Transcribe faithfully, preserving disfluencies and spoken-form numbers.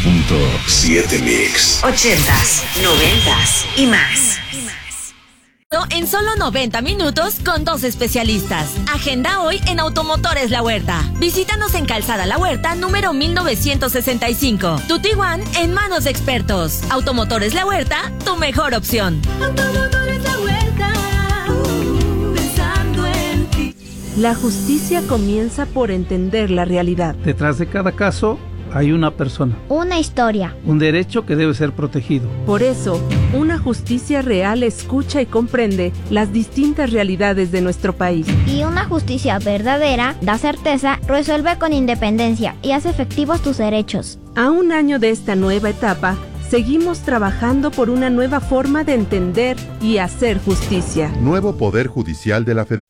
punto siete Mix. Ochentas, noventas y más. En solo noventa minutos con dos especialistas. Agenda hoy en Automotores La Huerta. Visítanos en Calzada La Huerta, número mil novecientos sesenta y cinco. Tu Tiguan en manos de expertos. Automotores La Huerta, tu mejor opción. Automotores La Huerta, pensando en ti. La justicia comienza por entender la realidad. Detrás de cada caso hay una persona. Una historia. Un derecho que debe ser protegido. Por eso, una justicia real escucha y comprende las distintas realidades de nuestro país. Y una justicia verdadera da certeza, resuelve con independencia y hace efectivos tus derechos. A un año de esta nueva etapa, seguimos trabajando por una nueva forma de entender y hacer justicia. Nuevo Poder Judicial de la Federación.